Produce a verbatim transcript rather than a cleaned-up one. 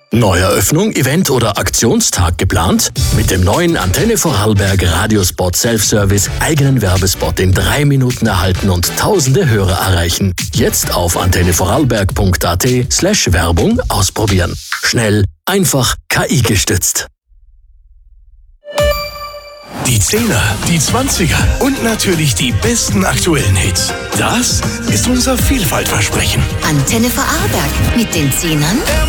Neueröffnung, Event oder Aktionstag geplant? Mit dem neuen Antenne Vorarlberg Radiospot Self-Service eigenen Werbespot in drei Minuten erhalten und tausende Hörer erreichen. Jetzt auf antennevorarlberg.at slash Werbung ausprobieren. Schnell, einfach, K I gestützt. Die Zehner, die Zwanziger und natürlich die besten aktuellen Hits. Das ist unser Vielfaltversprechen. Antenne Vorarlberg mit den Zehnern